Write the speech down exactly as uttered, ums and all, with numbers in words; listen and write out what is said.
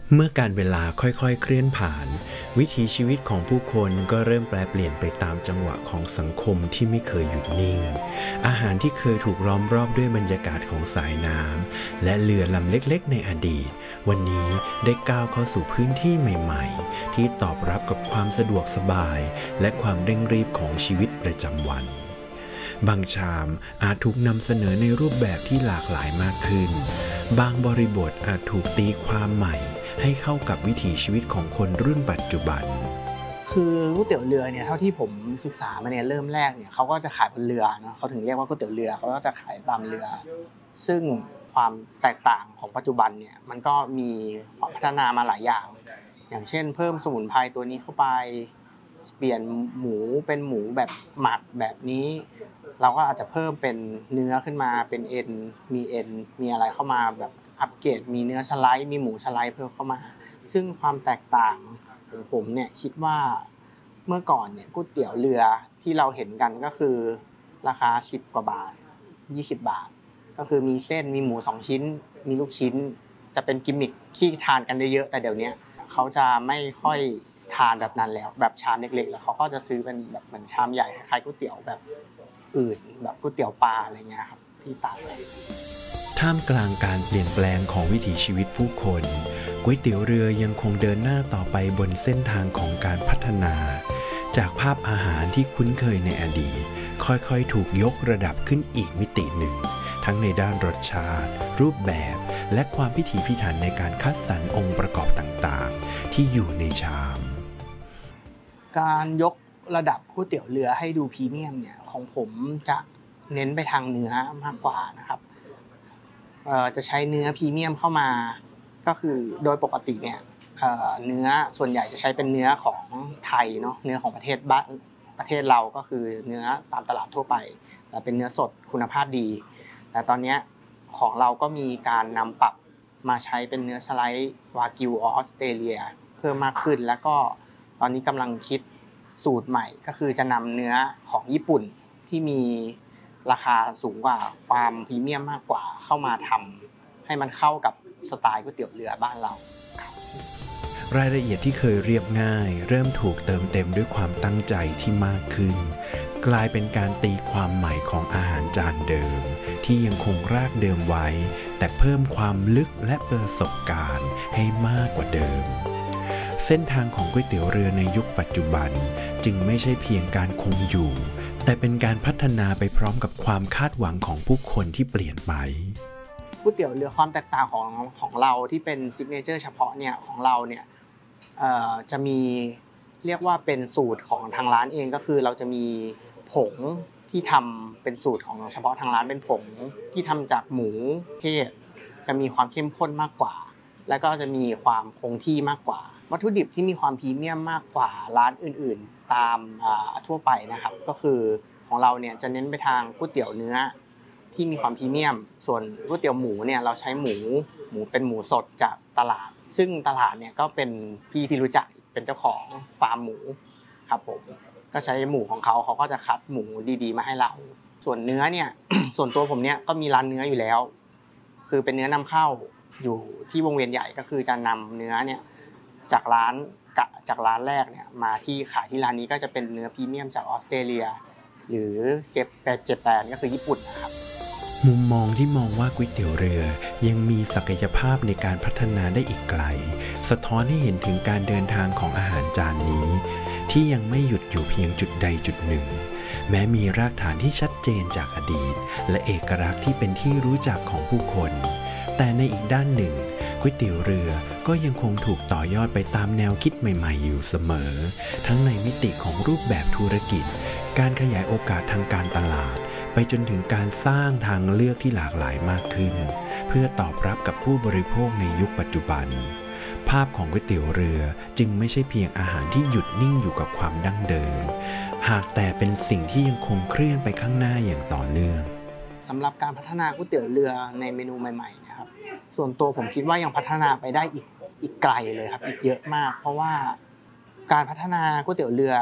เมื่อการเวลาค่อยๆเคลื่อนผ่านวิถีชีวิตของผู้คนก็เริ่มแปลเปลี่ยนไปตามจังหวะของสังคมที่ไม่เคยหยุดนิ่งอาหารที่เคยถูกล้อมรอบด้วยบรรยากาศของสายน้ำและเรือลำเล็กๆในอดีตวันนี้ได้ก้าวเข้าสู่พื้นที่ใหม่ๆที่ตอบรับกับความสะดวกสบายและความเร่งรีบของชีวิตประจำวันบางชามอาจถูกนำเสนอในรูปแบบที่หลากหลายมากขึ้นบางบริบทอาจถูกตีความใหม่ให้เข้ากับวิถีชีวิตของคนรุ่นปัจจุบันคือก๋วยเตี๋ยวเรือเนี่ยเท่าที่ผมศึกษามาเนี่ยเริ่มแรกเนี่ยเขาก็จะขายบนเรือเนาะเขาถึงเรียกว่าก๋วยเตี๋ยวเรือเขาก็จะขายตามเรือซึ่งความแตกต่างของปัจจุบันเนี่ยมันก็มีพัฒนามาหลายอย่างอย่างเช่นเพิ่มสมุนไพรตัวนี้เข้าไปเปลี่ยนหมูเป็นหมูแบบหมักแบบนี้เราก็อาจจะเพิ่มเป็นเนื้อขึ้นมาเป็นเอ็นมีเอ็นมีอะไรเข้ามาแบบอัปเกรดมีเนื้อสไลด์มีหมูสไลด์เพิ่มเข้ามาซึ่งความแตกต่างของผมเนี่ยคิดว่าเมื่อก่อนเนี่ยก๋วยเตี๋ยวเรือที่เราเห็นกันก็คือราคาสิบกว่าบาทยี่สิบบาทก็คือมีเส้นมีหมูสองชิ้นมีลูกชิ้นจะเป็นกิมมิคที่ทานกันเยอะๆแต่เดี๋ยวนี้เขาจะไม่ค่อยทานแบบนั้นแล้วแบบชามเล็กๆแล้วเขาก็จะซื้อเป็นแบบเหมือนชามใหญ่คล้ายๆก๋วยเตี๋ยวแบบอื่นแบบก๋วยเตี๋ยวปลาอะไรเงี้ยครับที่ต่างกันท่ามกลางการเปลี่ยนแปลงของวิถีชีวิตผู้คนก๋วยเตี๋ยวเรือยังคงเดินหน้าต่อไปบนเส้นทางของการพัฒนาจากภาพอาหารที่คุ้นเคยในอดีตค่อยๆถูกยกระดับขึ้นอีกมิติหนึ่งทั้งในด้านรสชาติรูปแบบและความพิถีพิถันในการคัดสรรองค์ประกอบต่างๆที่อยู่ในชามการยกระดับก๋วยเตี๋ยวเรือให้ดูพรีเมียมเนี่ยของผมจะเน้นไปทางเนื้อมากกว่านะครับเอ่อจะใช้เนื้อพรีเมียมเข้ามาก็คือโดยปกติเนี่ยเอ่อเนื้อส่วนใหญ่จะใช้เป็นเนื้อของไทยเนาะเนื้อของประเทศบ้านประเทศเราก็คือเนื้อตามตลาดทั่วไปแต่เป็นเนื้อสดคุณภาพดีแต่ตอนนี้ของเราก็มีการนำปรับมาใช้เป็นเนื้อสไลด์วากิวออสเตรเลียเพิ่มมากขึ้นแล้วก็ตอนนี้กำลังคิดสูตรใหม่ก็คือจะนำเนื้อของญี่ปุ่นที่มีราคาสูงกว่าความพรีเมียมมากกว่าเข้ามาทำให้มันเข้ากับสไตล์ก๋วยเตี๋ยวเรือบ้านเรารายละเอียดที่เคยเรียบง่ายเริ่มถูกเติมเต็มด้วยความตั้งใจที่มากขึ้นกลายเป็นการตีความใหม่ของอาหารจานเดิมที่ยังคงรากเดิมไว้แต่เพิ่มความลึกและประสบการณ์ให้มากกว่าเดิมเส้นทางของก๋วยเตี๋ยวเรือในยุคปัจจุบันจึงไม่ใช่เพียงการคงอยู่แต่เป็นการพัฒนาไปพร้อมกับความคาดหวังของผู้คนที่เปลี่ยนไปก๋วยเตี๋ยวเรือความแตกต่างของของเราที่เป็นซิกเนเจอร์เฉพาะเนี่ยของเราเนี่ยเอ่อจะมีเรียกว่าเป็นสูตรของทางร้านเองก็คือเราจะมีผงที่ทำเป็นสูตรของเฉพาะทางร้านเป็นผงที่ทำจากหมูเทศจะมีความเข้มข้นมากกว่าแล้วก็จะมีความคงที่มากกว่าวัตถุดิบที่มีความพรีเมียมมากกว่าร้านอื่นๆตามทั่วไปนะครับก็คือของเราเนี่ยจะเน้นไปทางก๋วยเตี๋ยวเนื้อที่มีความพรีเมียมส่วนก๋วยเตี๋ยวหมูเนี่ยเราใช้หมูหมูเป็นหมูสดจากตลาดซึ่งตลาดเนี่ยก็เป็นพี่ที่รู้จักเป็นเจ้าของฟาร์มหมูครับผมก็ใช้หมูของเขาเขาก็จะคัดหมูดีๆมาให้เราส่วนเนื้อเนี่ย ส่วนตัวผมเนี่ยก็มีร้านเนื้ออยู่แล้วคือเป็นเนื้อนำเข้าอยู่ที่วงเวียนใหญ่ก็คือจะนำเนื้อเนี่ยจากร้านจากร้านแรกเนี่ยมาที่ขายที่ร้านนี้ก็จะเป็นเนื้อพรีเมียมจากออสเตรเลียหรือเจแปนเจแปนก็คือญี่ปุ่นนะครับมุมมองที่มองว่าก๋วยเตี๋ยวเรือยังมีศักยภาพในการพัฒนาได้อีกไกลสะท้อนให้เห็นถึงการเดินทางของอาหารจานนี้ที่ยังไม่หยุดอยู่เพียงจุดใดจุดหนึ่งแม้มีรากฐานที่ชัดเจนจากอดีตและเอกลักษณ์ที่เป็นที่รู้จักของผู้คนแต่ในอีกด้านหนึ่งก๋วยเตี๋ยวเรือก็ยังคงถูกต่อยอดไปตามแนวคิดใหม่ๆอยู่เสมอทั้งในมิติของรูปแบบธุรกิจการขยายโอกาสทางการตลาดไปจนถึงการสร้างทางเลือกที่หลากหลายมากขึ้นเพื่อตอบรับกับผู้บริโภคในยุคปัจจุบันภาพของก๋วยเตี๋ยวเรือจึงไม่ใช่เพียงอาหารที่หยุดนิ่งอยู่กับความดั้งเดิมหากแต่เป็นสิ่งที่ยังคงเคลื่อนไปข้างหน้าอย่างต่อเนื่องสำหรับการพัฒนาก๋วยเตี๋ยวเรือในเมนูใหม่ๆนะครับส่วนตัวผมคิดว่ายังพัฒนาไปได้อีกอีกไกลเลยครับอีกเยอะมากเพราะว่าการพัฒนาก๋วยเตี๋ยวเรือ